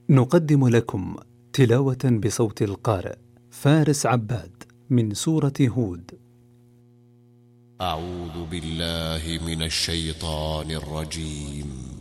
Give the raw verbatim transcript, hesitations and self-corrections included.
نقدم لكم تلاوة بصوت القارئ فارس عباد من سورة هود. أعوذ بالله من الشيطان الرجيم.